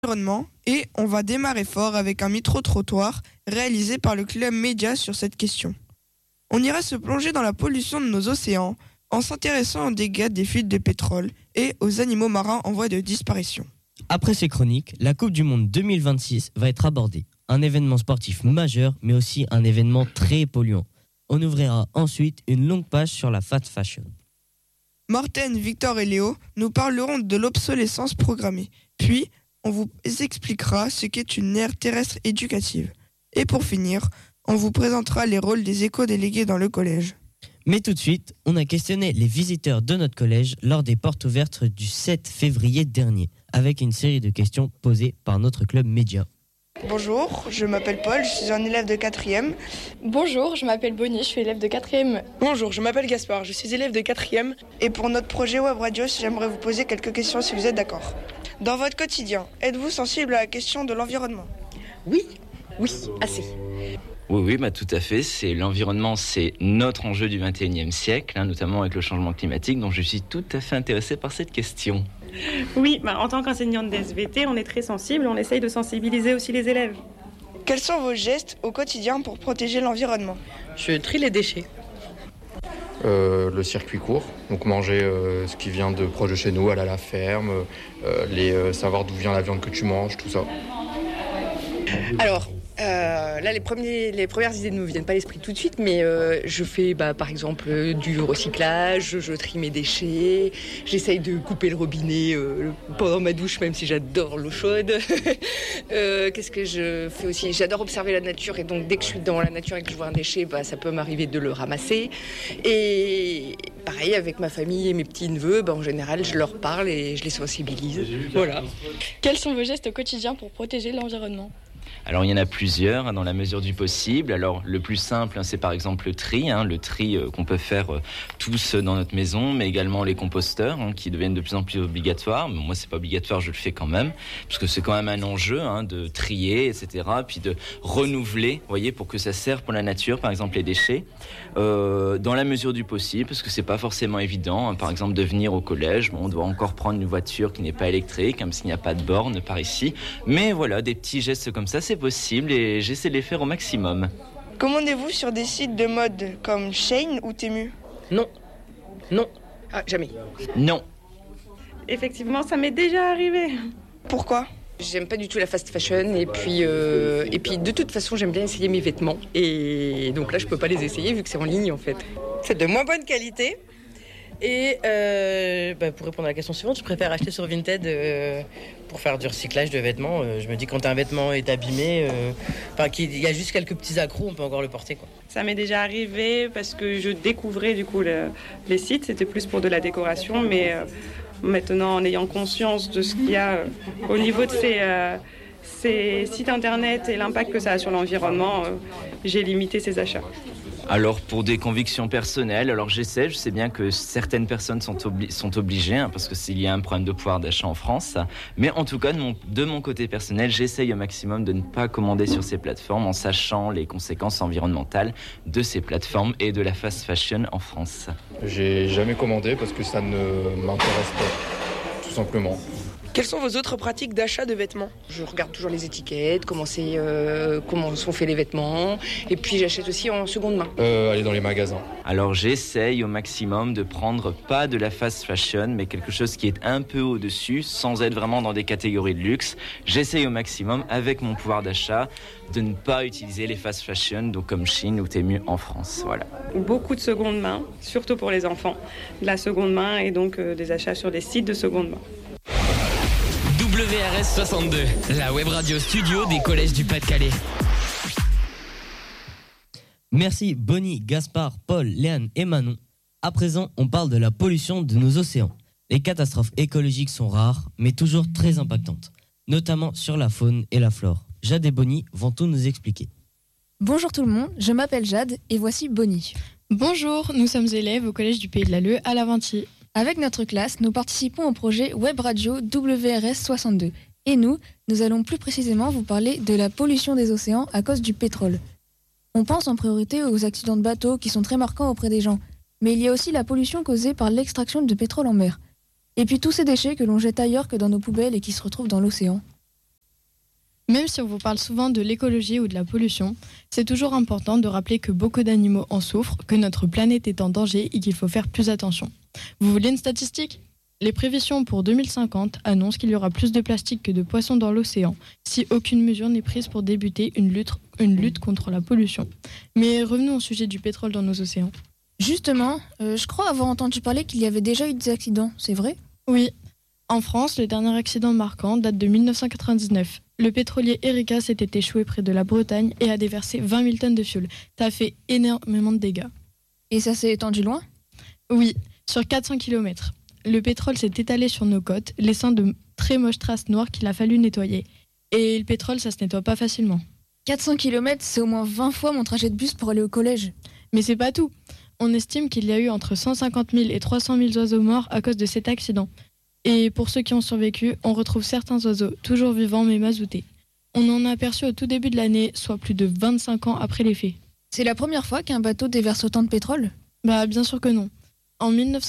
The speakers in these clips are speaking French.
Environnement et on va démarrer fort avec un micro-trottoir réalisé par le Club Média sur cette question. On ira se plonger dans la pollution de nos océans en s'intéressant aux dégâts des fuites de pétrole et aux animaux marins en voie de disparition. Après ces chroniques, la Coupe du Monde 2026 va être abordée. Un événement sportif majeur, mais aussi un événement très polluant. On ouvrira ensuite une longue page sur la fast fashion. Morten, Victor et Léo nous parleront de l'obsolescence programmée. Puis, on vous expliquera ce qu'est une aire terrestre éducative. Et pour finir, on vous présentera les rôles des éco-délégués dans le collège. Mais tout de suite, on a questionné les visiteurs de notre collège lors des portes ouvertes du 7 février dernier, avec une série de questions posées par notre club média. Bonjour, je m'appelle Paul, je suis un élève de 4e. Bonjour, je m'appelle Bonnie, je suis élève de 4e. Bonjour, je m'appelle Gaspard, je suis élève de 4e. Et pour notre projet Web Radio, j'aimerais vous poser quelques questions si vous êtes d'accord. Dans votre quotidien, êtes-vous sensible à la question de l'environnement ? Oui, assez. Oui, tout à fait. L'environnement, c'est notre enjeu du 21e siècle, notamment avec le changement climatique, donc je suis tout à fait intéressé par cette question. Oui, en tant qu'enseignante d'SVT, on est très sensible, on essaye de sensibiliser aussi les élèves. Quels sont vos gestes au quotidien pour protéger l'environnement ? Je trie les déchets. Le circuit court, donc manger ce qui vient de proche de chez nous, aller à la ferme, savoir d'où vient la viande que tu manges, tout ça. Alors, là, les premières idées ne me viennent pas à l'esprit tout de suite, mais je fais par exemple du recyclage, je trie mes déchets, j'essaye de couper le robinet pendant ma douche, même si j'adore l'eau chaude. Qu'est-ce que je fais aussi ? J'adore observer la nature, et donc dès que je suis dans la nature et que je vois un déchet, ça peut m'arriver de le ramasser. Et pareil, avec ma famille et mes petits-neveux, en général, je leur parle et je les sensibilise. Voilà. Quels sont vos gestes au quotidien pour protéger l'environnement ? Alors, il y en a plusieurs, dans la mesure du possible. Alors, le plus simple, c'est par exemple le tri qu'on peut faire tous dans notre maison, mais également les composteurs, qui deviennent de plus en plus obligatoires. Mais moi, c'est pas obligatoire, je le fais quand même, parce que c'est quand même un enjeu de trier, etc., puis de renouveler, pour que ça serve pour la nature, par exemple les déchets, dans la mesure du possible, parce que c'est pas forcément évident. Par exemple, de venir au collège, on doit encore prendre une voiture qui n'est pas électrique, parce qu'il n'y a pas de borne par ici. Mais voilà, des petits gestes comme ça, c'est possible et j'essaie de les faire au maximum. Commandez-vous sur des sites de mode comme Shein ou Temu ? Non. Jamais. Non. Effectivement, ça m'est déjà arrivé. Pourquoi ? J'aime pas du tout la fast fashion et puis de toute façon j'aime bien essayer mes vêtements et donc là je peux pas les essayer vu que c'est en ligne en fait. C'est de moins bonne qualité. Et pour répondre à la question suivante, je préfère acheter sur Vinted pour faire du recyclage de vêtements. Je me dis quand un vêtement est abîmé, qu'il y a juste quelques petits accros, on peut encore le porter, quoi. Ça m'est déjà arrivé parce que je découvrais du coup les sites, c'était plus pour de la décoration, mais maintenant en ayant conscience de ce qu'il y a au niveau de ces sites internet et l'impact que ça a sur l'environnement, j'ai limité ces achats. Alors pour des convictions personnelles, je sais bien que certaines personnes sont obligées, parce que s'il y a un problème de pouvoir d'achat en France, mais en tout cas de mon côté personnel, j'essaye au maximum de ne pas commander sur ces plateformes en sachant les conséquences environnementales de ces plateformes et de la fast fashion en France. J'ai jamais commandé parce que ça ne m'intéresse pas, tout simplement. Quelles sont vos autres pratiques d'achat de vêtements ? Je regarde toujours les étiquettes, comment sont faits les vêtements, et puis j'achète aussi en seconde main. Aller dans les magasins. Alors j'essaye au maximum de prendre pas de la fast fashion, mais quelque chose qui est un peu au-dessus, sans être vraiment dans des catégories de luxe. J'essaye au maximum, avec mon pouvoir d'achat, de ne pas utiliser les fast fashion, donc comme Shein ou Temu en France. Voilà. Beaucoup de seconde main, surtout pour les enfants. De la seconde main et donc des achats sur des sites de seconde main. WRS 62, la web radio studio des collèges du Pas-de-Calais. Merci Bonnie, Gaspard, Paul, Léane et Manon. À présent, on parle de la pollution de nos océans. Les catastrophes écologiques sont rares, mais toujours très impactantes, notamment sur la faune et la flore. Jade et Bonnie vont tout nous expliquer. Bonjour tout le monde, je m'appelle Jade et voici Bonnie. Bonjour, nous sommes élèves au collège du Pays de l'Alleu à Laventie. Avec notre classe, nous participons au projet Web Radio WRS 62. Et nous allons plus précisément vous parler de la pollution des océans à cause du pétrole. On pense en priorité aux accidents de bateaux qui sont très marquants auprès des gens. Mais il y a aussi la pollution causée par l'extraction de pétrole en mer. Et puis tous ces déchets que l'on jette ailleurs que dans nos poubelles et qui se retrouvent dans l'océan. Même si on vous parle souvent de l'écologie ou de la pollution, c'est toujours important de rappeler que beaucoup d'animaux en souffrent, que notre planète est en danger et qu'il faut faire plus attention. Vous voulez une statistique ? Les prévisions pour 2050 annoncent qu'il y aura plus de plastique que de poissons dans l'océan si aucune mesure n'est prise pour débuter une lutte contre la pollution. Mais revenons au sujet du pétrole dans nos océans. Justement, je crois avoir entendu parler qu'il y avait déjà eu des accidents, c'est vrai ? Oui. En France, le dernier accident marquant date de 1999. Le pétrolier Erika s'était échoué près de la Bretagne et a déversé 20 000 tonnes de fioul. Ça a fait énormément de dégâts. Et ça s'est étendu loin ? Oui, sur 400 km. Le pétrole s'est étalé sur nos côtes, laissant de très moches traces noires qu'il a fallu nettoyer. Et le pétrole, ça se nettoie pas facilement. 400 km, c'est au moins 20 fois mon trajet de bus pour aller au collège. Mais c'est pas tout. On estime qu'il y a eu entre 150 000 et 300 000 oiseaux morts à cause de cet accident. Et pour ceux qui ont survécu, on retrouve certains oiseaux toujours vivants mais mazoutés. On en a aperçu au tout début de l'année, soit plus de 25 ans après les faits. C'est la première fois qu'un bateau déverse autant de pétrole ? Bah bien sûr que non. En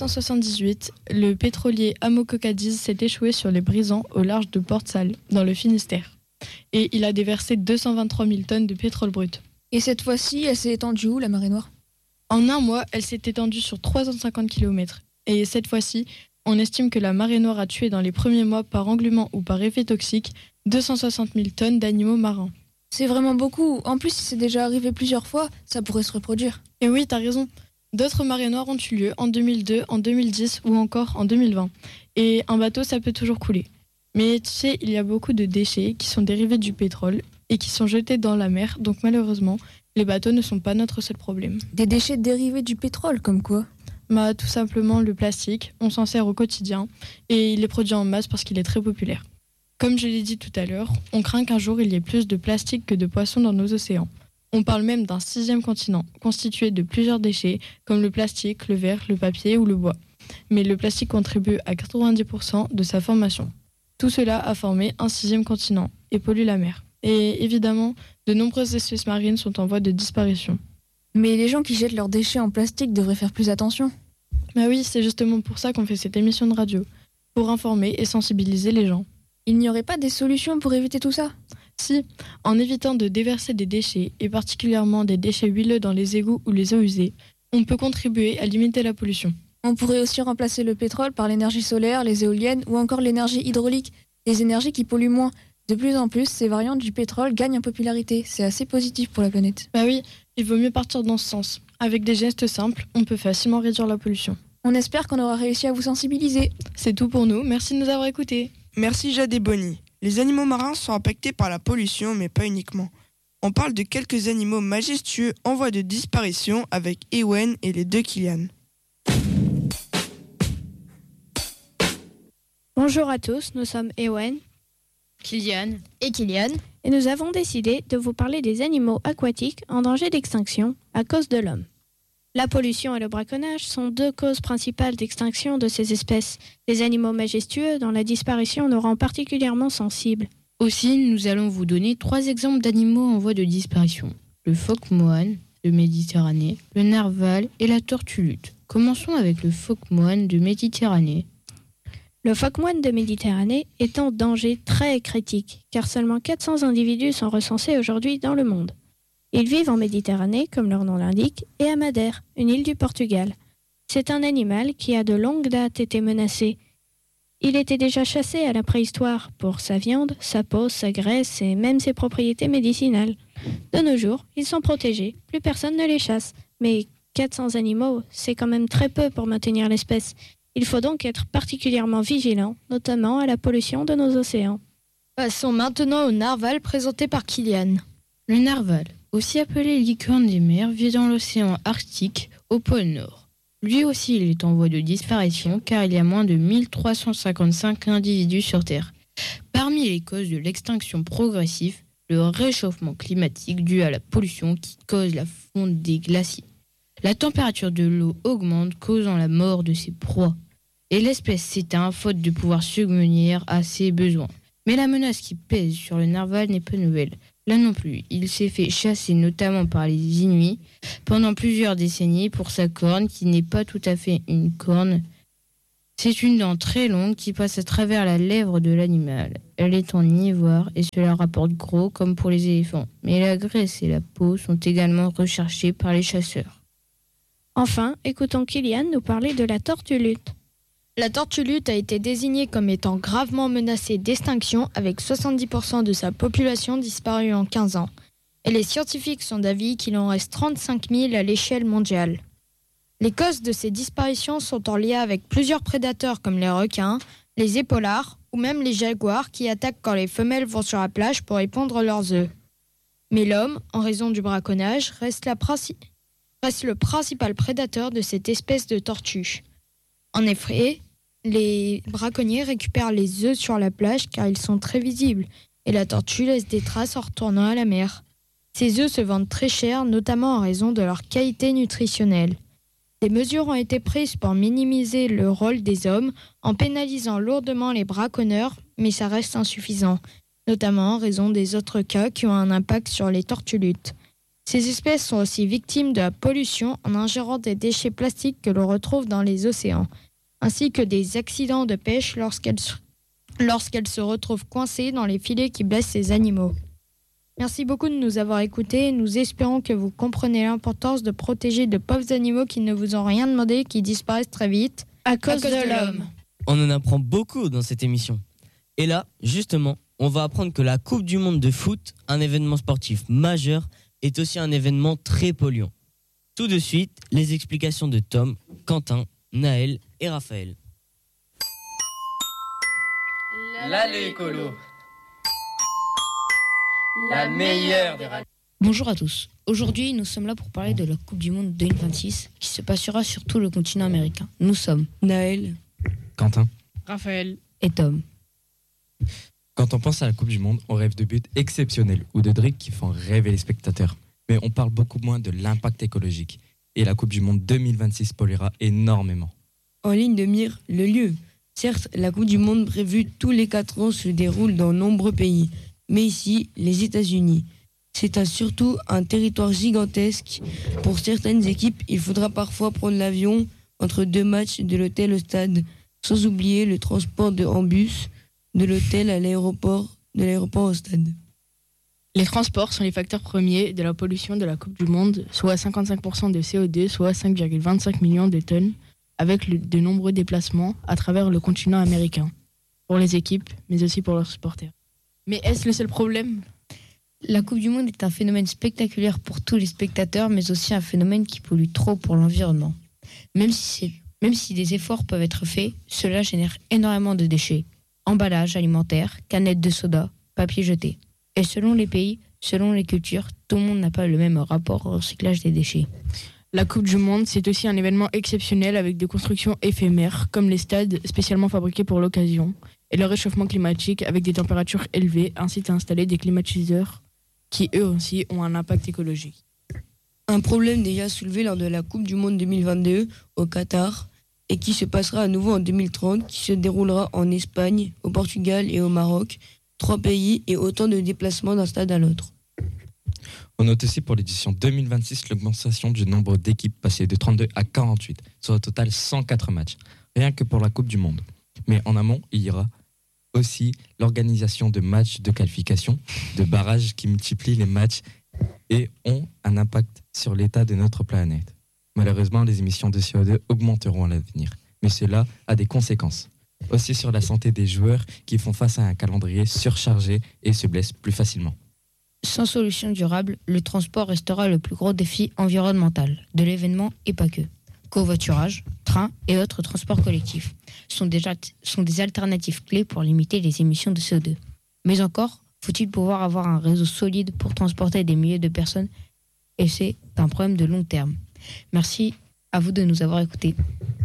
1978, le pétrolier Amoco Cadiz s'est échoué sur les brisants au large de Port-Salle, dans le Finistère. Et il a déversé 223 000 tonnes de pétrole brut. Et cette fois-ci, elle s'est étendue où, la marée noire ? En un mois, elle s'est étendue sur 350 km. Et cette fois-ci, on estime que la marée noire a tué dans les premiers mois par engluement ou par effet toxique 260 000 tonnes d'animaux marins. C'est vraiment beaucoup. En plus, si c'est déjà arrivé plusieurs fois, ça pourrait se reproduire. Et oui, t'as raison. D'autres marées noires ont eu lieu en 2002, en 2010 ou encore en 2020. Et un bateau, ça peut toujours couler. Mais tu sais, il y a beaucoup de déchets qui sont dérivés du pétrole et qui sont jetés dans la mer. Donc malheureusement, les bateaux ne sont pas notre seul problème. Des déchets dérivés du pétrole, comme quoi ? Bah, tout simplement le plastique, on s'en sert au quotidien et il est produit en masse parce qu'il est très populaire. Comme je l'ai dit tout à l'heure, on craint qu'un jour il y ait plus de plastique que de poissons dans nos océans. On parle même d'un 6e continent, constitué de plusieurs déchets comme le plastique, le verre, le papier ou le bois. Mais le plastique contribue à 90% de sa formation. Tout cela a formé un 6e continent et pollue la mer. Et évidemment, de nombreuses espèces marines sont en voie de disparition. Mais les gens qui jettent leurs déchets en plastique devraient faire plus attention. Bah oui, c'est justement pour ça qu'on fait cette émission de radio, pour informer et sensibiliser les gens. Il n'y aurait pas des solutions pour éviter tout ça ? Si, en évitant de déverser des déchets, et particulièrement des déchets huileux dans les égouts ou les eaux usées, on peut contribuer à limiter la pollution. On pourrait aussi remplacer le pétrole par l'énergie solaire, les éoliennes ou encore l'énergie hydraulique, des énergies qui polluent moins. De plus en plus, ces variantes du pétrole gagnent en popularité. C'est assez positif pour la planète. Bah oui, il vaut mieux partir dans ce sens. Avec des gestes simples, on peut facilement réduire la pollution. On espère qu'on aura réussi à vous sensibiliser. C'est tout pour nous, merci de nous avoir écoutés. Merci Jade et Bonnie. Les animaux marins sont impactés par la pollution, mais pas uniquement. On parle de quelques animaux majestueux en voie de disparition avec Ewen et les 2 Kylian. Bonjour à tous, nous sommes Ewen, Kylian et Kylian, et nous avons décidé de vous parler des animaux aquatiques en danger d'extinction à cause de l'homme. La pollution et le braconnage sont 2 causes principales d'extinction de ces espèces. Les animaux majestueux dont la disparition nous rend particulièrement sensibles. Aussi, nous allons vous donner 3 exemples d'animaux en voie de disparition. Le phoque moine de Méditerranée, le narval et la tortue luth. Commençons avec le phoque moine de Méditerranée. Le phoque moine de Méditerranée est en danger très critique, car seulement 400 individus sont recensés aujourd'hui dans le monde. Ils vivent en Méditerranée, comme leur nom l'indique, et à Madère, une île du Portugal. C'est un animal qui a de longue date été menacé. Il était déjà chassé à la préhistoire pour sa viande, sa peau, sa graisse et même ses propriétés médicinales. De nos jours, ils sont protégés, plus personne ne les chasse. Mais 400 animaux, c'est quand même très peu pour maintenir l'espèce. Il faut donc être particulièrement vigilant, notamment à la pollution de nos océans. Passons maintenant au narval présenté par Kylian. Le narval, aussi appelé licorne des mers, vit dans l'océan Arctique, au pôle Nord. Lui aussi, il est en voie de disparition car il y a moins de 1355 individus sur Terre. Parmi les causes de l'extinction progressive, le réchauffement climatique dû à la pollution qui cause la fonte des glaciers. La température de l'eau augmente, causant la mort de ses proies. Et l'espèce s'éteint faute de pouvoir subvenir à ses besoins. Mais la menace qui pèse sur le narval n'est pas nouvelle. Là non plus, il s'est fait chasser notamment par les Inuits pendant plusieurs décennies pour sa corne qui n'est pas tout à fait une corne. C'est une dent très longue qui passe à travers la lèvre de l'animal. Elle est en ivoire et cela rapporte gros comme pour les éléphants. Mais la graisse et la peau sont également recherchées par les chasseurs. Enfin, écoutons Kylian nous parler de la tortue lutte. La tortue lutte a été désignée comme étant gravement menacée d'extinction avec 70% de sa population disparue en 15 ans. Et les scientifiques sont d'avis qu'il en reste 35 000 à l'échelle mondiale. Les causes de ces disparitions sont en lien avec plusieurs prédateurs comme les requins, les épaulards ou même les jaguars qui attaquent quand les femelles vont sur la plage pour y pondre leurs œufs. Mais l'homme, en raison du braconnage, reste le principal prédateur de cette espèce de tortue. En effet, les braconniers récupèrent les œufs sur la plage car ils sont très visibles et la tortue laisse des traces en retournant à la mer. Ces œufs se vendent très cher, notamment en raison de leur qualité nutritionnelle. Des mesures ont été prises pour minimiser le rôle des hommes en pénalisant lourdement les braconneurs, mais ça reste insuffisant, notamment en raison des autres cas qui ont un impact sur les tortues luttes. Ces espèces sont aussi victimes de la pollution en ingérant des déchets plastiques que l'on retrouve dans les océans, ainsi que des accidents de pêche lorsqu'elles se retrouvent coincées dans les filets qui blessent ces animaux. Merci beaucoup de nous avoir écoutés. Nous espérons que vous comprenez l'importance de protéger de pauvres animaux qui ne vous ont rien demandé et qui disparaissent très vite À cause de l'homme. On en apprend beaucoup dans cette émission. Et là, justement, on va apprendre que la Coupe du Monde de foot, un événement sportif majeur, est aussi un événement très polluant. Tout de suite, les explications de Tom, Quentin, Naël et Raphaël. L'allée écolo. La meilleure des radios. Bonjour à tous. Aujourd'hui, nous sommes là pour parler de la Coupe du Monde 2026 qui se passera sur tout le continent américain. Nous sommes Naël, Quentin, Raphaël et Tom. quand on pense à la Coupe du Monde, on rêve de buts exceptionnels ou de dribbles qui font rêver les spectateurs. Mais on parle beaucoup moins de l'impact écologique. Et la Coupe du Monde 2026 polluera énormément. En ligne de mire, le lieu. Certes, la Coupe du Monde prévue tous les 4 ans se déroule dans nombreux pays. Mais ici, les États-Unis. C'est surtout un territoire gigantesque. Pour certaines équipes, il faudra parfois prendre l'avion entre 2 matchs de l'hôtel au stade, sans oublier le transport en bus de l'hôtel à l'aéroport, de l'aéroport au stade. Les transports sont les facteurs premiers de la pollution de la Coupe du Monde, soit 55% de CO2, soit 5,25 millions de tonnes, avec de nombreux déplacements à travers le continent américain, pour les équipes, mais aussi pour leurs supporters. Mais est-ce le seul problème ? La Coupe du Monde est un phénomène spectaculaire pour tous les spectateurs, mais aussi un phénomène qui pollue trop pour l'environnement. Même si des efforts peuvent être faits, cela génère énormément de déchets. Emballages alimentaires, canettes de soda, papier jeté. Et selon les pays, selon les cultures, tout le monde n'a pas le même rapport au recyclage des déchets. La Coupe du Monde, c'est aussi un événement exceptionnel avec des constructions éphémères, comme les stades spécialement fabriqués pour l'occasion, et le réchauffement climatique avec des températures élevées incite à installer des climatiseurs qui eux aussi ont un impact écologique. Un problème déjà soulevé lors de la Coupe du Monde 2022 au Qatar et qui se passera à nouveau en 2030, qui se déroulera en Espagne, au Portugal et au Maroc, 3 pays et autant de déplacements d'un stade à l'autre. On note aussi pour l'édition 2026 l'augmentation du nombre d'équipes passées de 32 à 48, soit au total 104 matchs, rien que pour la Coupe du Monde. Mais en amont, il y aura aussi l'organisation de matchs de qualification, de barrages qui multiplient les matchs et ont un impact sur l'état de notre planète. Malheureusement, les émissions de CO2 augmenteront à l'avenir, mais cela a des conséquences. Aussi sur la santé des joueurs qui font face à un calendrier surchargé et se blessent plus facilement. Sans solution durable, le transport restera le plus gros défi environnemental de l'événement et pas que. Covoiturage, train et autres transports collectifs sont des alternatives clés pour limiter les émissions de CO2. Mais encore, faut-il pouvoir avoir un réseau solide pour transporter des milliers de personnes, et c'est un problème de long terme. Merci à vous de nous avoir écoutés.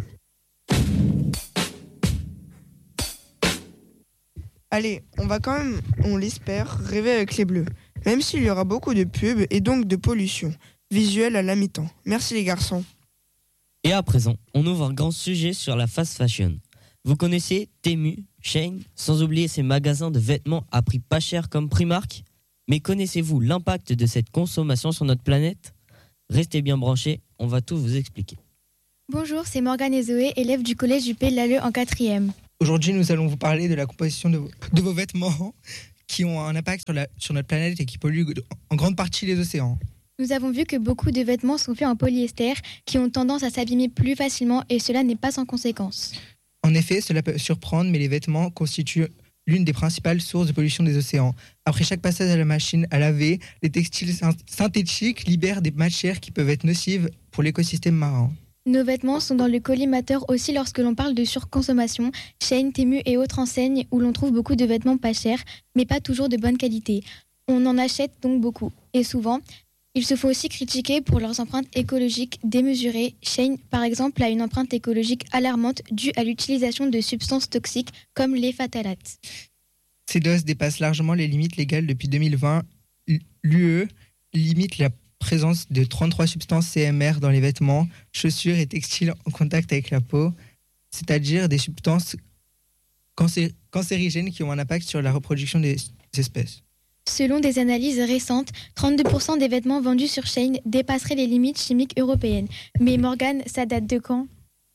Allez, on va quand même, on l'espère, rêver avec les Bleus, même s'il y aura beaucoup de pubs et donc de pollution visuelle à la mi-temps. Merci les garçons. Et à présent, on ouvre un grand sujet sur la fast fashion. Vous connaissez Temu, Shein, sans oublier ces magasins de vêtements à prix pas cher comme Primark. Mais connaissez-vous l'impact de cette consommation sur notre planète ? Restez bien branchés, on va tout vous expliquer. Bonjour, c'est Morgane et Zoé, élèves du collège du Pays de l'Alleu en 4e. Aujourd'hui, nous allons vous parler de la composition de vos vêtements qui ont un impact sur notre planète et qui polluent en grande partie les océans. Nous avons vu que beaucoup de vêtements sont faits en polyester qui ont tendance à s'abîmer plus facilement et cela n'est pas sans conséquence. En effet, cela peut surprendre, mais les vêtements constituent l'une des principales sources de pollution des océans. Après chaque passage à la machine à laver, les textiles synthétiques libèrent des matières qui peuvent être nocives pour l'écosystème marin. Nos vêtements sont dans le collimateur aussi lorsque l'on parle de surconsommation, Shein, Temu et autres enseignes où l'on trouve beaucoup de vêtements pas chers, mais pas toujours de bonne qualité. On en achète donc beaucoup. Et souvent, il se faut aussi critiquer pour leurs empreintes écologiques démesurées. Shein, par exemple, a une empreinte écologique alarmante due à l'utilisation de substances toxiques comme les phtalates. Ces doses dépassent largement les limites légales depuis 2020. L'UE limite la présence de 33 substances CMR dans les vêtements, chaussures et textiles en contact avec la peau, c'est-à-dire des substances cancérigènes qui ont un impact sur la reproduction des espèces. Selon des analyses récentes, 32% des vêtements vendus sur Shein dépasseraient les limites chimiques européennes. Mais Morgane, ça date de quand ?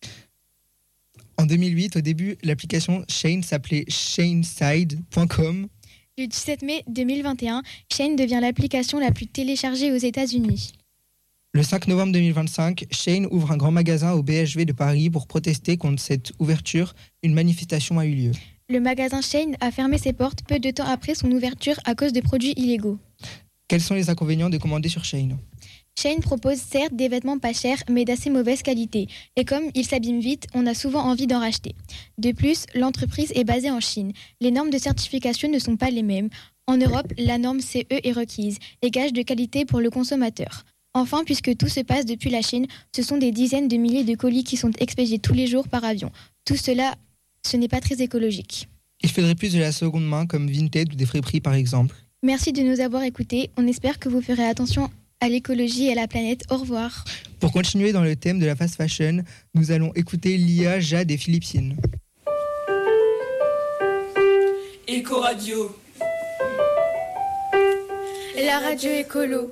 En 2008, au début, l'application Shein s'appelait Sheinside.com. Le 17 mai 2021, Shein devient l'application la plus téléchargée aux États-Unis. Le 5 novembre 2025, Shein ouvre un grand magasin au BHV de Paris pour protester contre cette ouverture. Une manifestation a eu lieu. Le magasin Shein a fermé ses portes peu de temps après son ouverture à cause de produits illégaux. Quels sont les inconvénients de commander sur Shein ? Shein propose certes des vêtements pas chers, mais d'assez mauvaise qualité. Et comme ils s'abîment vite, on a souvent envie d'en racheter. De plus, l'entreprise est basée en Chine. Les normes de certification ne sont pas les mêmes. En Europe, la norme CE est requise et gage de qualité pour le consommateur. Enfin, puisque tout se passe depuis la Chine, ce sont des dizaines de milliers de colis qui sont expédiés tous les jours par avion. Tout cela, ce n'est pas très écologique. Il faudrait plus de la seconde main comme Vinted ou des friperies par exemple. Merci de nous avoir écoutés. On espère que vous ferez attention à l'écologie et à la planète. Au revoir. Pour continuer dans le thème de la fast fashion, nous allons écouter Lia, Jade et Philippine. Éco-radio. La radio écolo.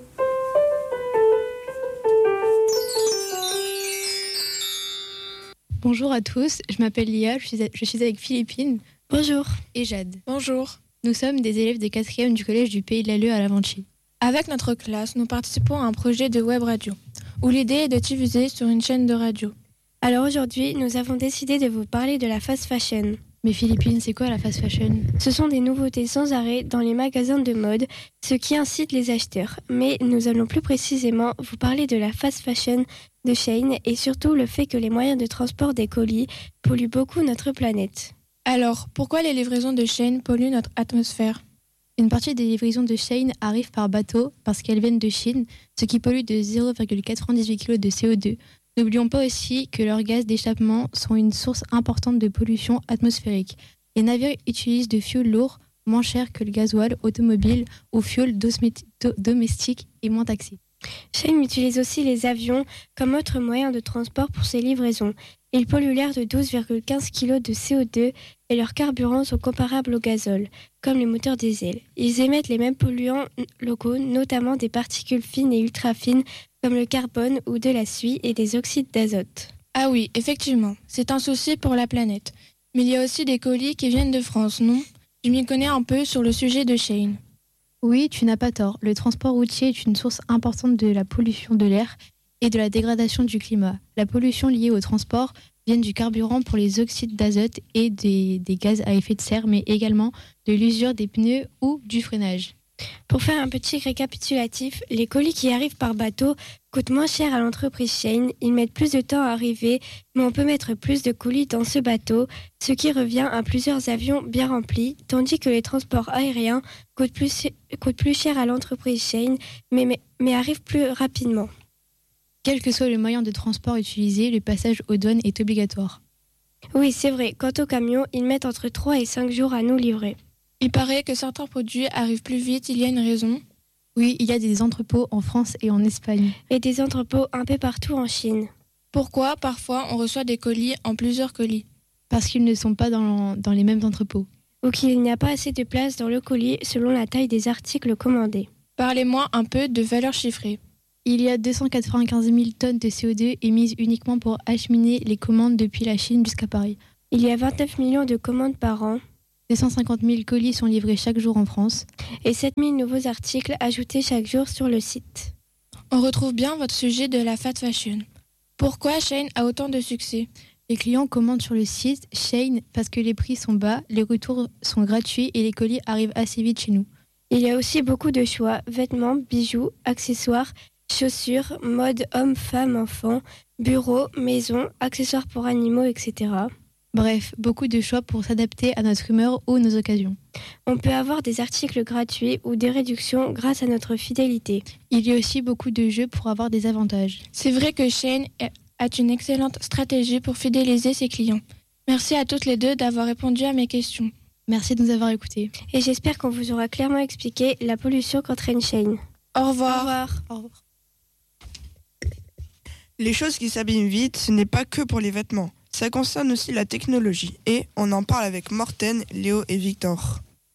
Bonjour à tous, je m'appelle Lia, je suis avec Philippine. Bonjour. Et Jade. Bonjour. Nous sommes des élèves de 4e du collège du Pays de l'Alleu à Laventie. Avec notre classe, nous participons à un projet de web radio, où l'idée est de diffuser sur une chaîne de radio. Alors aujourd'hui, nous avons décidé de vous parler de la fast fashion. Mais Philippine, c'est quoi la fast fashion ? Ce sont des nouveautés sans arrêt dans les magasins de mode, ce qui incite les acheteurs. Mais nous allons plus précisément vous parler de la fast fashion de Shein et surtout le fait que les moyens de transport des colis polluent beaucoup notre planète. Alors, pourquoi les livraisons de Shein polluent notre atmosphère ? Une partie des livraisons de Shein arrivent par bateau parce qu'elles viennent de Chine, ce qui pollue de 0,98 kg de CO2. N'oublions pas aussi que leurs gaz d'échappement sont une source importante de pollution atmosphérique. Les navires utilisent de fioul lourd, moins cher que le gasoil automobile ou fioul domestique et moins taxé. Shein utilise aussi les avions comme autre moyen de transport pour ses livraisons. Ils polluent l'air de 12,15 kg de CO2 et leurs carburants sont comparables au gazole, comme les moteurs diesel. Ils émettent les mêmes polluants locaux, notamment des particules fines et ultra fines comme le carbone ou de la suie et des oxydes d'azote. Ah oui, effectivement, c'est un souci pour la planète. Mais il y a aussi des colis qui viennent de France, non ? Je m'y connais un peu sur le sujet de Shein. Oui, tu n'as pas tort. Le transport routier est une source importante de la pollution de l'air et de la dégradation du climat. La pollution liée au transport vient du carburant pour les oxydes d'azote et des gaz à effet de serre, mais également de l'usure des pneus ou du freinage. Pour faire un petit récapitulatif, les colis qui arrivent par bateau coûtent moins cher à l'entreprise Shein, ils mettent plus de temps à arriver, mais on peut mettre plus de colis dans ce bateau, ce qui revient à plusieurs avions bien remplis, tandis que les transports aériens coûtent plus cher à l'entreprise Shein, mais arrivent plus rapidement. Quel que soit le moyen de transport utilisé, le passage aux douanes est obligatoire. Oui, c'est vrai. Quant aux camions, ils mettent entre 3 et 5 jours à nous livrer. Il paraît que certains produits arrivent plus vite, il y a une raison ? Oui, il y a des entrepôts en France et en Espagne. Et des entrepôts un peu partout en Chine. Pourquoi, parfois, on reçoit des colis en plusieurs colis ? Parce qu'ils ne sont pas dans les mêmes entrepôts. Ou qu'il n'y a pas assez de place dans le colis selon la taille des articles commandés. Parlez-moi un peu de valeurs chiffrées. Il Il y a 295 000 tonnes de CO2 émises uniquement pour acheminer les commandes depuis la Chine jusqu'à Paris. Il y a 29 millions de commandes par an. 250 000 colis sont livrés chaque jour en France. Et 7 000 nouveaux articles ajoutés chaque jour sur le site. On retrouve bien votre sujet de la fast fashion. Pourquoi Shein a autant de succès ? Les clients commandent sur le site Shein parce que les prix sont bas, les retours sont gratuits et les colis arrivent assez vite chez nous. Il y a aussi beaucoup de choix, vêtements, bijoux, accessoires, chaussures, mode homme, femme, enfant, bureau, maison, accessoires pour animaux, etc. Bref, beaucoup de choix pour s'adapter à notre humeur ou nos occasions. On peut avoir des articles gratuits ou des réductions grâce à notre fidélité. Il y a aussi beaucoup de jeux pour avoir des avantages. C'est vrai que Shein a une excellente stratégie pour fidéliser ses clients. Merci à toutes les deux d'avoir répondu à mes questions. Merci de nous avoir écoutés. Et j'espère qu'on vous aura clairement expliqué la pollution qu'entraîne Shein. Au revoir. Au revoir. Au revoir. Les choses qui s'abîment vite, ce n'est pas que pour les vêtements. Ça concerne aussi la technologie. Et on en parle avec Morten, Léo et Victor.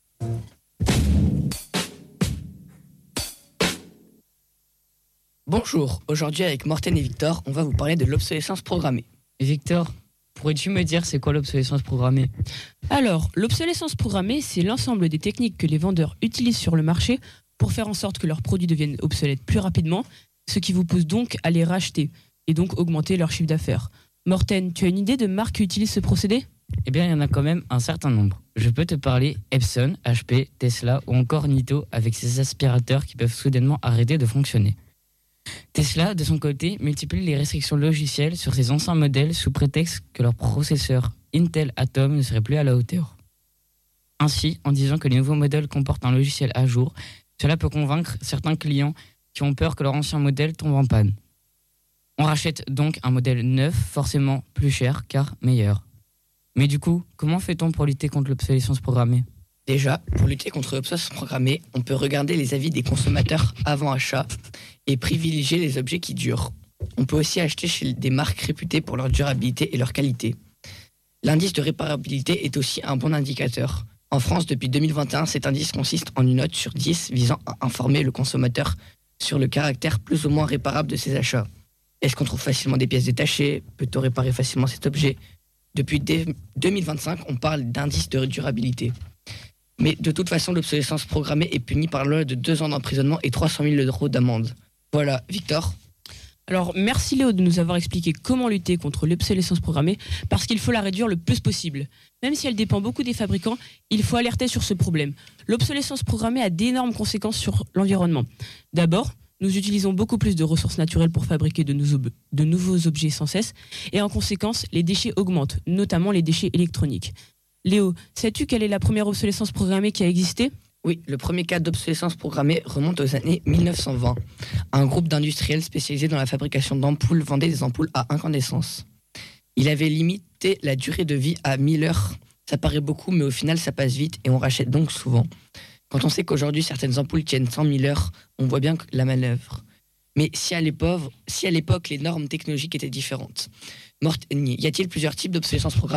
Bonjour, aujourd'hui avec Morten et Victor, on va vous parler de l'obsolescence programmée. Victor, pourrais-tu me dire c'est quoi l'obsolescence programmée ? Alors, l'obsolescence programmée, c'est l'ensemble des techniques que les vendeurs utilisent sur le marché pour faire en sorte que leurs produits deviennent obsolètes plus rapidement, ce qui vous pousse donc à les racheter et donc augmenter leur chiffre d'affaires. Morten, tu as une idée de marque qui utilise ce procédé ? Eh bien, il y en a quand même un certain nombre. Je peux te parler Epson, HP, Tesla ou encore Nito avec ses aspirateurs qui peuvent soudainement arrêter de fonctionner. Tesla, de son côté, multiplie les restrictions logicielles sur ses anciens modèles sous prétexte que leur processeur Intel Atom ne serait plus à la hauteur. Ainsi, en disant que les nouveaux modèles comportent un logiciel à jour, cela peut convaincre certains clients qui ont peur que leur ancien modèle tombe en panne. On rachète donc un modèle neuf, forcément plus cher car meilleur. Mais du coup, comment fait-on pour lutter contre l'obsolescence programmée ? Déjà, pour lutter contre l'obsolescence programmée, on peut regarder les avis des consommateurs avant achat et privilégier les objets qui durent. On peut aussi acheter chez des marques réputées pour leur durabilité et leur qualité. L'indice de réparabilité est aussi un bon indicateur. En France, depuis 2021, cet indice consiste en une note sur 10 visant à informer le consommateur sur le caractère plus ou moins réparable de ses achats. Est-ce qu'on trouve facilement des pièces détachées ? Peut-on réparer facilement cet objet ? Depuis 2025, on parle d'indice de durabilité. Mais de toute façon, l'obsolescence programmée est punie par la loi de 2 ans d'emprisonnement et 300 000 € d'amende. Voilà, Victor ? Alors, merci Léo de nous avoir expliqué comment lutter contre l'obsolescence programmée, parce qu'il faut la réduire le plus possible. Même si elle dépend beaucoup des fabricants, il faut alerter sur ce problème. L'obsolescence programmée a d'énormes conséquences sur l'environnement. D'abord, nous utilisons beaucoup plus de ressources naturelles pour fabriquer de nouveaux objets sans cesse, et en conséquence, les déchets augmentent, notamment les déchets électroniques. Léo, sais-tu quelle est la première obsolescence programmée qui a existé ? Oui, le premier cas d'obsolescence programmée remonte aux années 1920. Un groupe d'industriels spécialisés dans la fabrication d'ampoules vendait des ampoules à incandescence. Il avait limité la durée de vie à 1000 heures. Ça paraît beaucoup, mais au final, ça passe vite et on rachète donc souvent. Quand on sait qu'aujourd'hui, certaines ampoules tiennent 100 000 heures, on voit bien la manœuvre. Mais si à l'époque, les normes technologiques étaient différentes. Morten, y a-t-il plusieurs types d'obsolescence programmée ?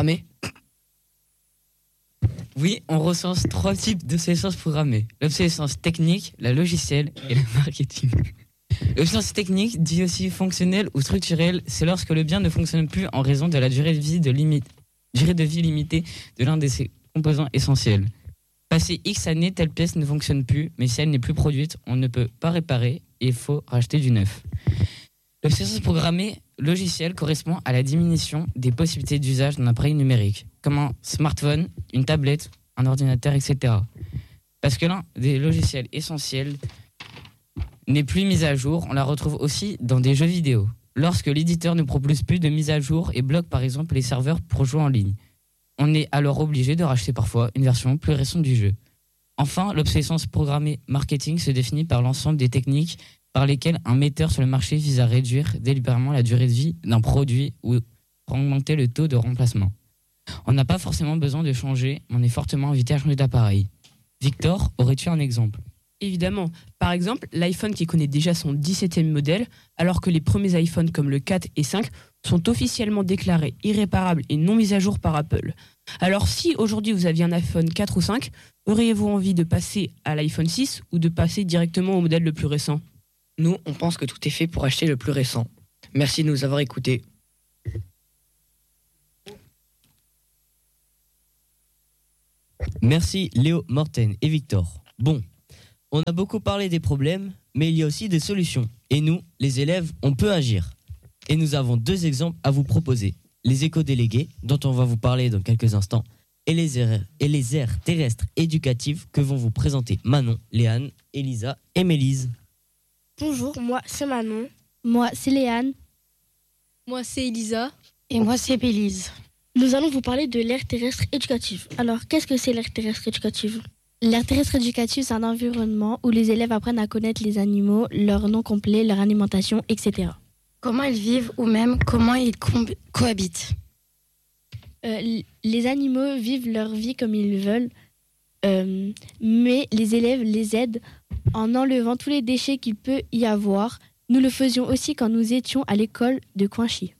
Oui, on recense 3 types d'obsolescence programmée. L'obsolescence technique, la logicielle et le marketing. L'obsolescence technique, dit aussi fonctionnelle ou structurelle, c'est lorsque le bien ne fonctionne plus en raison de la durée de vie limitée de l'un de ses composants essentiels. Passé X années, telle pièce ne fonctionne plus, mais si elle n'est plus produite, on ne peut pas réparer et il faut racheter du neuf. L'obsolescence programmée logicielle correspond à la diminution des possibilités d'usage d'un appareil numérique, comme un smartphone, une tablette, un ordinateur, etc. Parce que l'un des logiciels essentiels n'est plus mis à jour, on la retrouve aussi dans des jeux vidéo. Lorsque l'éditeur ne propose plus de mise à jour et bloque par exemple les serveurs pour jouer en ligne. On est alors obligé de racheter parfois une version plus récente du jeu. Enfin, l'obsolescence programmée marketing se définit par l'ensemble des techniques par lesquelles un metteur sur le marché vise à réduire délibérément la durée de vie d'un produit ou augmenter le taux de remplacement. On n'a pas forcément besoin de changer, mais on est fortement invité à changer d'appareil. Victor, aurais-tu un exemple ? Évidemment. Par exemple, l'iPhone qui connaît déjà son 17e modèle, alors que les premiers iPhones comme le 4 et 5 sont officiellement déclarés irréparables et non mis à jour par Apple. Alors si aujourd'hui vous aviez un iPhone 4 ou 5, auriez-vous envie de passer à l'iPhone 6 ou de passer directement au modèle le plus récent ? Nous, on pense que tout est fait pour acheter le plus récent. Merci de nous avoir écoutés. Merci Léo, Morten et Victor. Bon, on a beaucoup parlé des problèmes, mais il y a aussi des solutions. Et nous, les élèves, on peut agir. Et nous avons 2 exemples à vous proposer. Les éco-délégués, dont on va vous parler dans quelques instants, et les aires terrestres éducatives que vont vous présenter Manon, Léane, Elisa et Mélise. Bonjour, moi c'est Manon. Moi, c'est Léane. Moi, c'est Elisa. Et moi c'est Bélise. Nous allons vous parler de l'aire terrestre éducative. Alors, qu'est-ce que c'est l'aire terrestre éducative ? L'aire terrestre éducative, c'est un environnement où les élèves apprennent à connaître les animaux, leur nom complet, leur alimentation, etc. Comment ils vivent ou même comment ils cohabitent. Les animaux vivent leur vie comme ils veulent, mais les élèves les aident en enlevant tous les déchets qu'il peut y avoir. Nous le faisions aussi quand nous étions à l'école de Coinchy.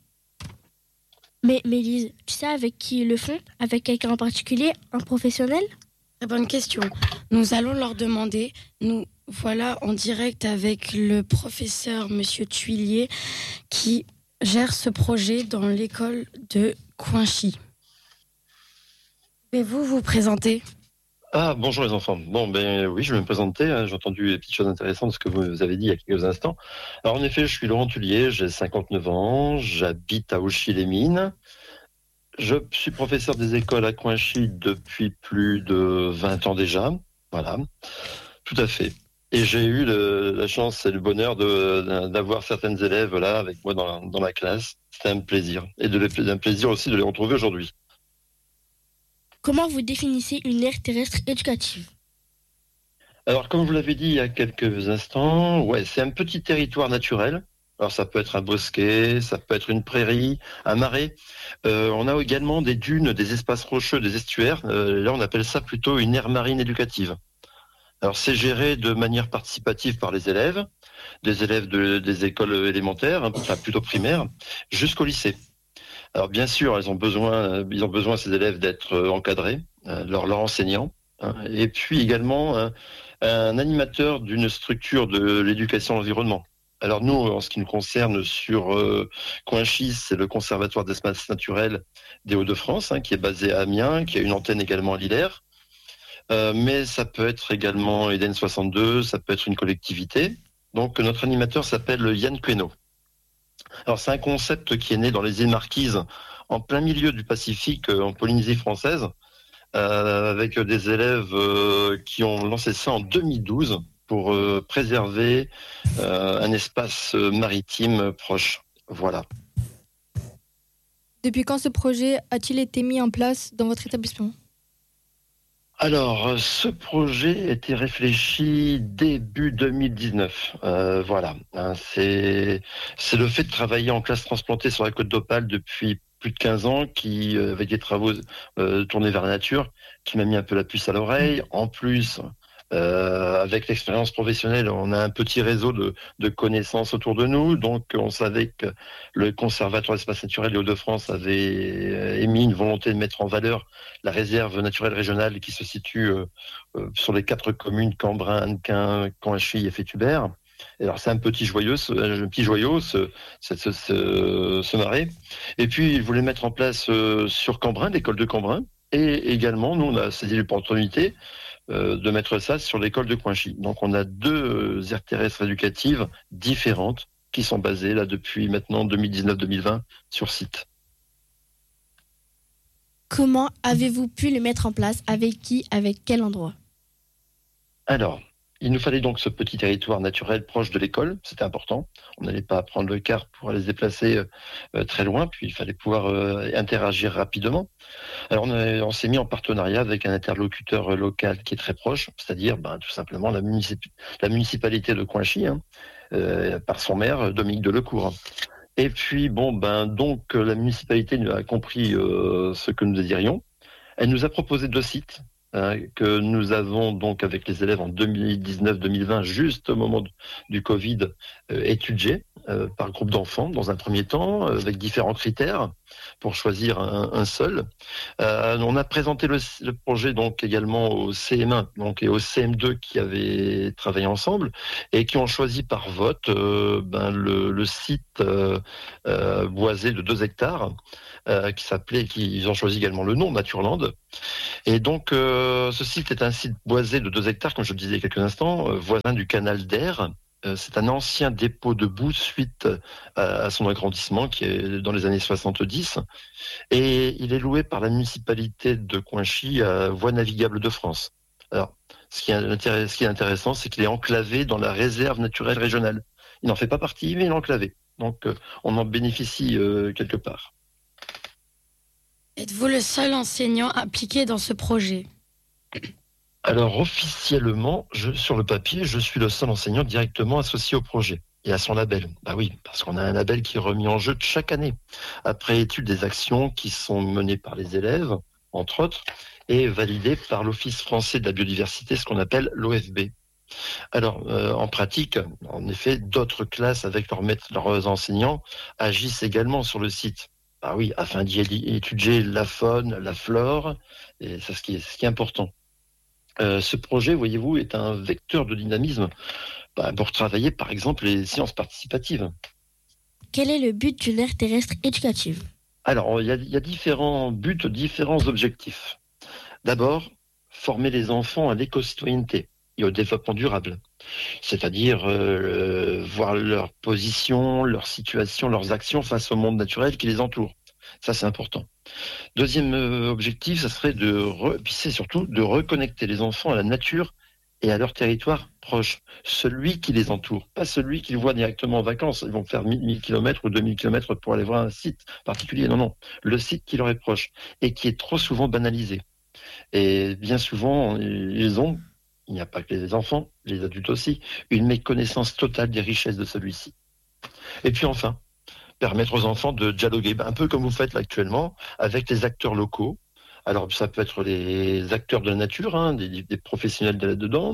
Mais Mélise, tu sais avec qui ils le font ? Avec quelqu'un en particulier ? Un professionnel ? Très bonne question. Nous allons leur demander. Nous voilà en direct avec le professeur Monsieur Tuilier qui gère ce projet dans l'école de Coinchy. Pouvez-vous vous présenter ? Bonjour les enfants. Oui, je vais me présenter. J'ai entendu des petites choses intéressantes de ce que vous avez dit il y a quelques instants. Alors en effet, je suis Laurent Tullier, j'ai 59 ans, j'habite à Auchy-les-Mines. Je suis professeur des écoles à Coinchy depuis plus de 20 ans déjà. Voilà, tout à fait. Et j'ai eu la chance et le bonheur d'avoir certaines élèves là avec moi dans la classe. C'était un plaisir. Et un plaisir aussi de les retrouver aujourd'hui. Comment vous définissez une aire terrestre éducative ? Alors, comme je vous l'avais dit il y a quelques instants, c'est un petit territoire naturel. Alors, ça peut être un bosquet, ça peut être une prairie, un marais. On a également des dunes, des espaces rocheux, des estuaires. Là, on appelle ça plutôt une aire marine éducative. Alors, c'est géré de manière participative par les élèves, des élèves des écoles élémentaires, enfin plutôt primaires, jusqu'au lycée. Alors bien sûr, ils ont besoin ces élèves d'être encadrés, leurs enseignants, et puis également un animateur d'une structure de l'éducation à l'environnement. Alors nous, en ce qui nous concerne sur Coinchy, c'est le Conservatoire d'espaces naturels des Hauts-de-France, qui est basé à Amiens, qui a une antenne également à Lillers. Mais ça peut être également Eden 62, ça peut être une collectivité. Donc notre animateur s'appelle Yann Queneau. Alors c'est un concept qui est né dans les îles Marquises, en plein milieu du Pacifique, en Polynésie française, avec des élèves qui ont lancé ça en 2012 pour préserver un espace maritime proche. Voilà. Depuis quand ce projet a-t-il été mis en place dans votre établissement ? Alors, ce projet a été réfléchi début 2019. Voilà, c'est le fait de travailler en classe transplantée sur la Côte d'Opale depuis plus de 15 ans, avec des travaux tournés vers la nature, qui m'a mis un peu la puce à l'oreille. En plus, avec l'expérience professionnelle, on a un petit réseau de connaissances autour de nous. Donc, on savait que le Conservatoire d'espaces naturels des Hauts-de-France avait émis une volonté de mettre en valeur la réserve naturelle régionale qui se situe sur les 4 communes Cambrin, Annequin, Coinchy et Fétubert. Alors c'est un petit joyau, ce marais. Et puis ils voulaient mettre en place sur Cambrin, l'école de Cambrin, et également nous on a saisi l'opportunité de mettre ça sur l'école de Coinchy. Donc on a 2 aires terrestres éducatives différentes qui sont basées là depuis maintenant 2019-2020 sur site. Comment avez-vous pu les mettre en place ? Avec qui ? Avec quel endroit ? Alors, il nous fallait donc ce petit territoire naturel proche de l'école, c'était important. On n'allait pas prendre le car pour aller se déplacer très loin, puis il fallait pouvoir interagir rapidement. Alors on s'est mis en partenariat avec un interlocuteur local qui est très proche, c'est-à-dire tout simplement la municipalité de Coinchy, par son maire, Dominique Delecourt. Et puis donc la municipalité a compris ce que nous désirions. Elle nous a proposé 2 sites. que nous avons donc avec les élèves en 2019-2020, juste au moment du Covid, étudié par groupe d'enfants dans un premier temps, avec différents critères pour choisir un seul. On a présenté le projet donc également au CM1 donc, et au CM2 qui avaient travaillé ensemble et qui ont choisi par vote le site boisé de 2 hectares ils ont choisi également le nom Naturland. Et donc ce site est un site boisé de 2 hectares, comme je le disais il y a quelques instants, voisin du canal d'Air. C'est un ancien dépôt de boue suite à son agrandissement qui est dans les années 70 et il est loué par la municipalité de Coinchy à Voies navigables de France. Alors, ce qui est intéressant, c'est qu'il est enclavé dans la réserve naturelle régionale. Il n'en fait pas partie, mais il est enclavé. Donc, on en bénéficie quelque part. Êtes-vous le seul enseignant impliqué dans ce projet ? Alors officiellement, sur le papier, je suis le seul enseignant directement associé au projet et à son label. Bah oui, parce qu'on a un label qui est remis en jeu chaque année, après étude des actions qui sont menées par les élèves, entre autres, et validées par l'Office français de la biodiversité, ce qu'on appelle l'OFB. Alors, en pratique, en effet, d'autres classes avec leurs enseignants agissent également sur le site. Ah oui, afin d'y étudier la faune, la flore, et c'est ce qui est important. Ce projet, voyez-vous, est un vecteur de dynamisme pour travailler, par exemple, les sciences participatives. Quel est le but d'une aire terrestre éducative ? Alors, il y a différents buts, différents objectifs. D'abord, former les enfants à l'éco-citoyenneté et au développement durable, c'est-à-dire voir leur position, leur situation, leurs actions face au monde naturel qui les entoure. Ça, c'est important. Deuxième objectif, ça serait c'est surtout de reconnecter les enfants à la nature et à leur territoire proche. Celui qui les entoure, pas celui qu'ils voient directement en vacances. Ils vont faire 1000 km ou 2000 km pour aller voir un site particulier. Non. Le site qui leur est proche et qui est trop souvent banalisé. Et bien souvent, il n'y a pas que les enfants, les adultes aussi, une méconnaissance totale des richesses de celui-ci. Et puis enfin, permettre aux enfants de dialoguer, un peu comme vous faites là actuellement, avec les acteurs locaux. Alors ça peut être les acteurs de la nature, des professionnels de là-dedans,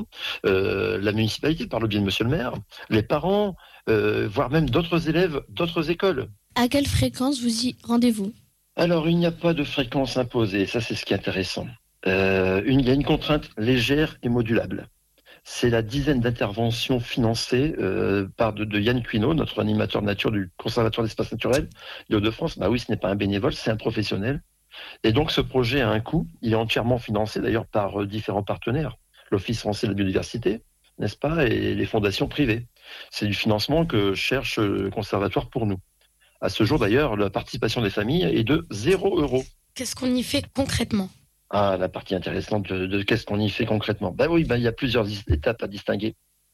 la municipalité par le biais de monsieur le maire, les parents, voire même d'autres élèves, d'autres écoles. À quelle fréquence vous y rendez-vous ? Alors il n'y a pas de fréquence imposée, ça c'est ce qui est intéressant. Il y a une contrainte légère et modulable. C'est la dizaine d'interventions financées par de Yann Cuineau, notre animateur nature du Conservatoire d'espaces naturels de Hauts-de-France. Bah oui, ce n'est pas un bénévole, c'est un professionnel. Et donc ce projet a un coût. Il est entièrement financé d'ailleurs par différents partenaires. L'Office français de la biodiversité, n'est-ce pas, et les fondations privées. C'est du financement que cherche le Conservatoire pour nous. À ce jour d'ailleurs, la participation des familles est de 0 €. Qu'est-ce qu'on y fait concrètement ? Ah, la partie intéressante de qu'est-ce qu'on y fait concrètement. Il y a plusieurs étapes à distinguer.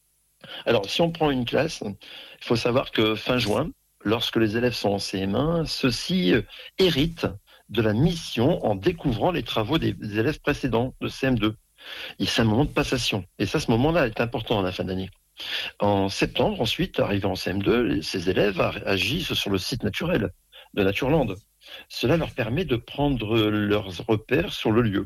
Alors, si on prend une classe, il faut savoir que fin juin, lorsque les élèves sont en CM1, ceux-ci héritent de la mission en découvrant les travaux des élèves précédents de CM2. C'est un moment de passation. Et ça, ce moment-là est important à la fin d'année. En septembre, ensuite, arrivés en CM2, ces élèves agissent sur le site naturel de Naturland. Cela leur permet de prendre leurs repères sur le lieu.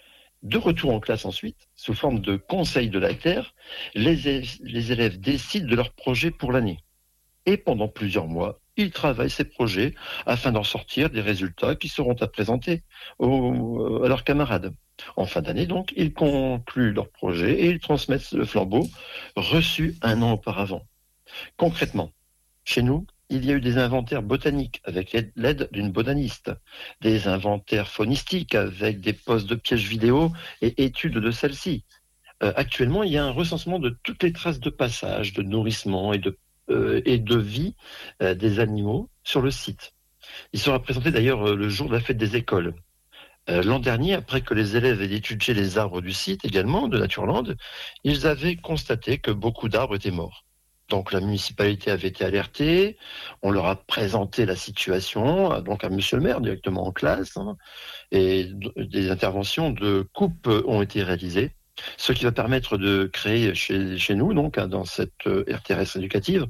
De retour en classe ensuite, sous forme de conseil de la Terre, les élèves décident de leur projet pour l'année. Et pendant plusieurs mois, ils travaillent ces projets afin d'en sortir des résultats qui seront à présenter à leurs camarades. En fin d'année, donc, ils concluent leur projet et ils transmettent le flambeau reçu un an auparavant. Concrètement, chez nous, il y a eu des inventaires botaniques avec l'aide d'une botaniste, des inventaires faunistiques avec des postes de pièges vidéo et études de celles-ci. Actuellement, il y a un recensement de toutes les traces de passage, de nourrissement et de vie des animaux sur le site. Il sera présenté d'ailleurs le jour de la fête des écoles. L'an dernier, après que les élèves aient étudié les arbres du site également, de Naturland, ils avaient constaté que beaucoup d'arbres étaient morts. Donc la municipalité avait été alertée, on leur a présenté la situation, donc à monsieur le maire directement en classe, et des interventions de coupe ont été réalisées, ce qui va permettre de créer chez nous, donc dans cette aire terrestre éducative,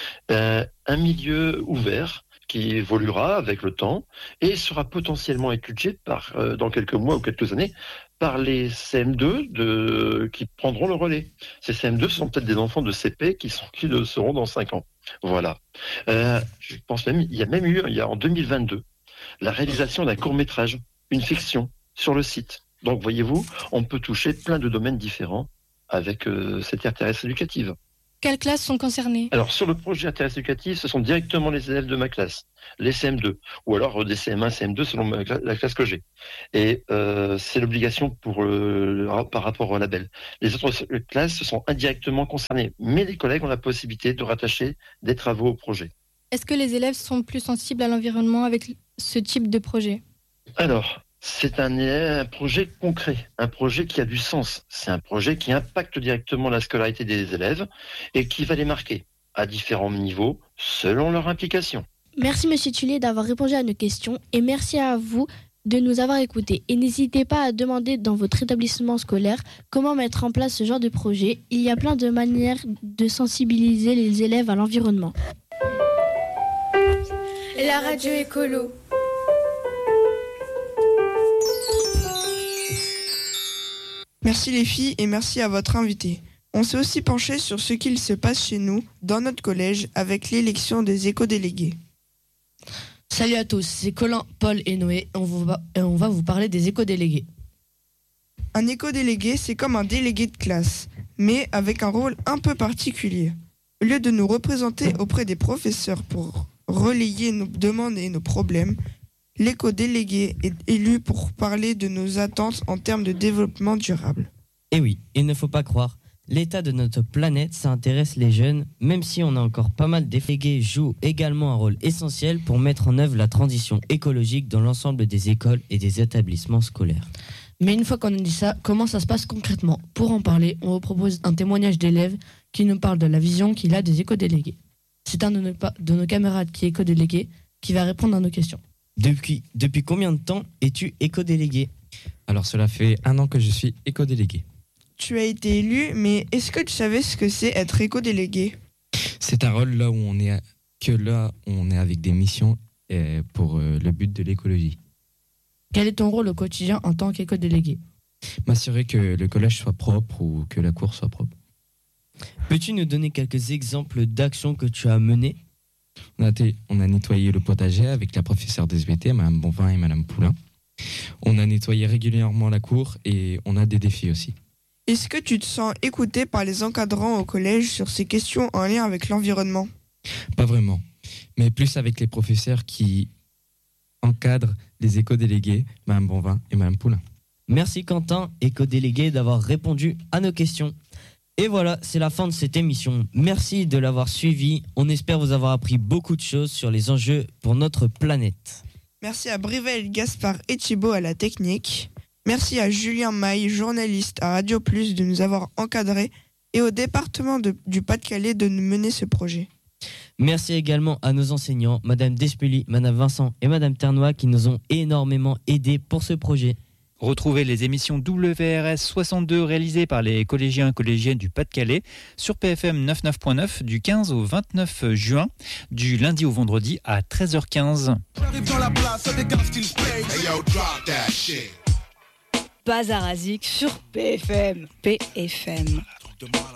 un milieu ouvert qui évoluera avec le temps et sera potentiellement étudié dans quelques mois ou quelques années par les CM2 qui prendront le relais. Ces CM2 sont peut-être des enfants de CP qui le seront dans 5 ans. Voilà. Je pense même, il y a en 2022, la réalisation d'un court-métrage, une fiction, sur le site. Donc, voyez-vous, on peut toucher plein de domaines différents avec cette RTS éducative. Quelles classes sont concernées? Alors, sur le projet RTS éducatif, ce sont directement les élèves de ma classe, les CM2, ou alors des CM1, CM2 selon la classe que j'ai. Et c'est l'obligation par rapport au label. Les autres classes sont indirectement concernées, mais les collègues ont la possibilité de rattacher des travaux au projet. Est-ce que les élèves sont plus sensibles à l'environnement avec ce type de projet? Alors, c'est un projet concret, un projet qui a du sens. C'est un projet qui impacte directement la scolarité des élèves et qui va les marquer à différents niveaux selon leur implication. Merci Monsieur Tullier d'avoir répondu à nos questions et merci à vous de nous avoir écoutés. Et n'hésitez pas à demander dans votre établissement scolaire comment mettre en place ce genre de projet. Il y a plein de manières de sensibiliser les élèves à l'environnement. La radio écolo. Merci les filles et merci à votre invité. On s'est aussi penché sur ce qu'il se passe chez nous, dans notre collège, avec l'élection des éco-délégués. Salut à tous, c'est Colin, Paul et Noé. On va vous parler des éco-délégués. Un éco-délégué, c'est comme un délégué de classe, mais avec un rôle un peu particulier. Au lieu de nous représenter auprès des professeurs pour relayer nos demandes et nos problèmes, l'éco-délégué est élu pour parler de nos attentes en termes de développement durable. Et oui, il ne faut pas croire, l'état de notre planète, ça intéresse les jeunes, même si on a encore pas mal délégués, jouent également un rôle essentiel pour mettre en œuvre la transition écologique dans l'ensemble des écoles et des établissements scolaires. Mais une fois qu'on a dit ça, comment ça se passe concrètement? Pour en parler, on vous propose un témoignage d'élève qui nous parle de la vision qu'il a des éco-délégués. C'est un de nos camarades qui est éco-délégué qui va répondre à nos questions. Depuis combien de temps es-tu éco-délégué? Alors cela fait 1 an que je suis éco-délégué. Tu as été élu, mais est-ce que tu savais ce que c'est être éco-délégué? C'est un rôle là où on est avec des missions pour le but de l'écologie. Quel est ton rôle au quotidien en tant qu'éco-délégué? M'assurer que le collège soit propre ou que la cour soit propre. Peux-tu nous donner quelques exemples d'actions que tu as menées? On a nettoyé le potager avec la professeure des SVT, Mme Bonvin et Mme Poulain. On a nettoyé régulièrement la cour et on a des défis aussi. Est-ce que tu te sens écouté par les encadrants au collège sur ces questions en lien avec l'environnement? Pas vraiment, mais plus avec les professeurs qui encadrent les éco-délégués, Mme Bonvin et Mme Poulain. Merci Quentin, éco-délégué, d'avoir répondu à nos questions. Et voilà, c'est la fin de cette émission. Merci de l'avoir suivi. On espère vous avoir appris beaucoup de choses sur les enjeux pour notre planète. Merci à Brivel, Gaspard et Thibaut à la technique. Merci à Julien Maille, journaliste à Radio Plus, de nous avoir encadrés et au département du Pas-de-Calais de nous mener ce projet. Merci également à nos enseignants, Madame Despelly, Madame Vincent et Madame Ternois qui nous ont énormément aidés pour ce projet. Retrouvez les émissions WRS 62 réalisées par les collégiens et collégiennes du Pas-de-Calais sur PFM 99.9 du 15 au 29 juin, du lundi au vendredi à 13h15. Bazar Azik sur PFM.